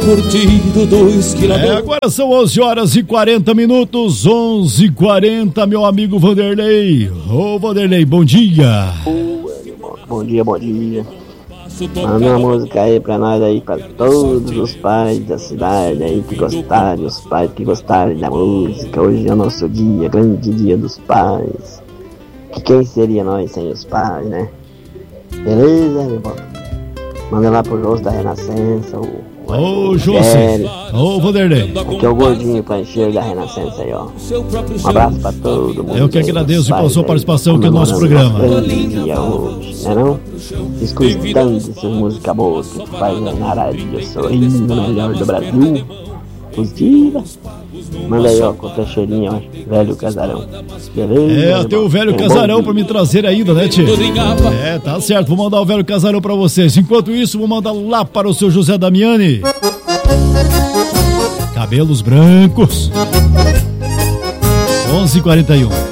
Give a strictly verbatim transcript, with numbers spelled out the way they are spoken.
Curtindo dois quiladores. É, agora são onze horas e quarenta minutos, onze e quarenta, meu amigo Vanderlei. Ô, Vanderlei, bom dia. Bom dia, bom dia. Manda uma música aí pra nós aí, pra todos os pais da cidade aí que gostarem, os pais que gostarem da música. Hoje é o nosso dia, grande dia dos pais. Que quem seria nós sem os pais, né? Beleza, meu irmão? Manda lá pro rosto da Renascença, o Ô, José. Ô, Vanderlei. Aqui é o gordinho pra encher da Renascença aí, ó. Um abraço pra todo mundo. Eu que agradeço pela sua participação aqui no nosso programa. Dia hoje, né não? Escutando essa música boa que faz na rádio, sorrindo no melhor do Brasil. Positiva. Manda aí, ó, com a cheirinha, ó, velho casarão. Beleza? É, tem o velho casarão pra me trazer ainda, né, tio? É, tá certo, vou mandar o velho casarão pra vocês. Enquanto isso, vou mandar lá para o seu José Damiani. Cabelos brancos. onze e quarenta e um.